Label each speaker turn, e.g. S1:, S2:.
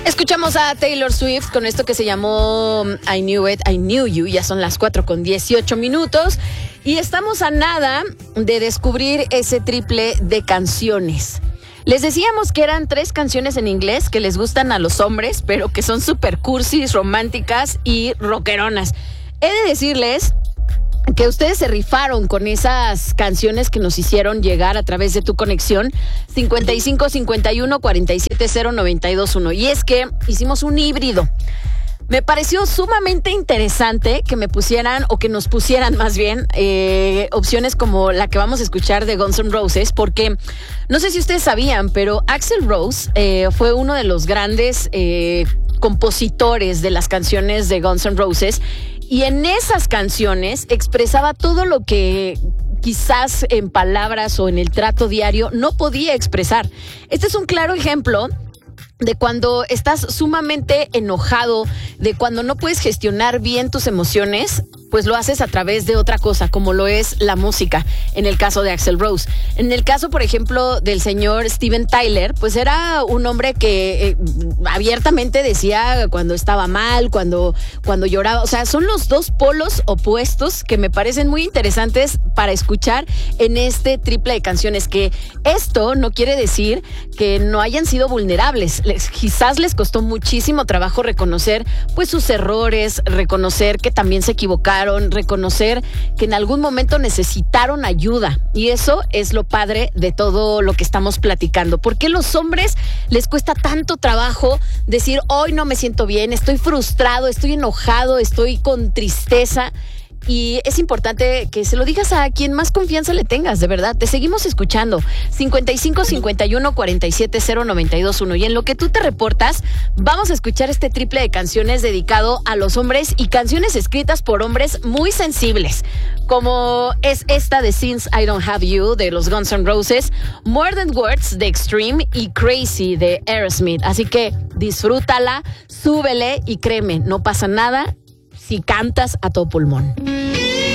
S1: Escuchamos a Taylor Swift con esto que se llamó I Knew It, I Knew You. Ya son las 4:18 y estamos a nada de descubrir ese triple de canciones. Les decíamos que eran 3 canciones en inglés que les gustan a los hombres, pero que son super cursis, románticas y rockeronas. He de decirles que ustedes se rifaron con esas canciones que nos hicieron llegar a través de tu conexión 55 51 47 0 92 1. Y es que hicimos un híbrido. Me pareció sumamente interesante que me pusieran, o que nos pusieran más bien, opciones como la que vamos a escuchar de Guns N' Roses, porque no sé si ustedes sabían, pero Axl Rose fue uno de los grandes compositores de las canciones de Guns N' Roses, y en esas canciones expresaba todo lo que quizás en palabras o en el trato diario no podía expresar. Este es un claro ejemplo de cuando estás sumamente enojado, de cuando no puedes gestionar bien tus emociones, pues lo haces a través de otra cosa, como lo es la música, en el caso de Axl Rose. En el caso, por ejemplo, del señor Steven Tyler, pues era un hombre que abiertamente decía cuando estaba mal, cuando lloraba. O sea, son los dos polos opuestos que me parecen muy interesantes para escuchar en este triple de canciones, que esto no quiere decir que no hayan sido vulnerables. Quizás les costó muchísimo trabajo reconocer pues sus errores, reconocer que también se equivocaron, reconocer que en algún momento necesitaron ayuda, y eso es lo padre de todo lo que estamos platicando. ¿Por qué los hombres les cuesta tanto trabajo decir hoy no me siento bien, estoy frustrado, estoy enojado, estoy con tristeza? Y es importante que se lo digas a quien más confianza le tengas, de verdad. Te seguimos escuchando. 55 51 47 0 92 1. Y en lo que tú te reportas, vamos a escuchar este triple de canciones dedicado a los hombres, y canciones escritas por hombres muy sensibles, como es esta de Since I Don't Have You de los Guns N' Roses, More Than Words de Extreme y Crazy de Aerosmith. Así que disfrútala, súbele y créeme, no pasa nada si cantas a todo pulmón.